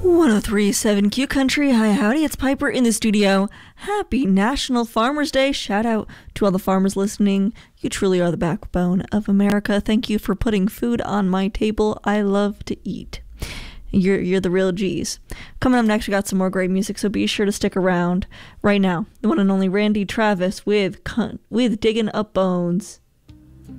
1037 Q Country. Hi, howdy, it's Piper in the studio. Happy National Farmers Day. Shout out to all the farmers listening. You truly are the backbone of America. Thank you for putting food on my table. I love to eat. You're the real G's. Coming up next, we got some more great music, so be sure to stick around. Right now, the one and only Randy Travis with Digging Up Bones.